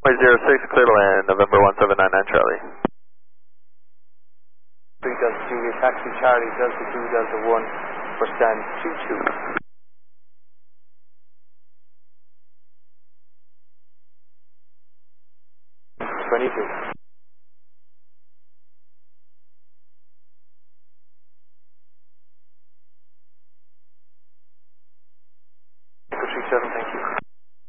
06, clear to land, November 1799 Charlie. 3 Delta Juliet, taxi Charlie, Delta 2, Delta 1, for stand 22. 22.